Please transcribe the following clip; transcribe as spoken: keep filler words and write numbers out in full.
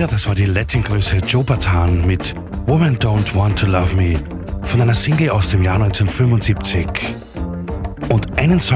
Ja, das war die Latin-Größe Joe Bataan mit Women Don't Want to Love Me von einer Single aus dem Jahr neunzehnhundertfünfundsiebzig. Und einen Song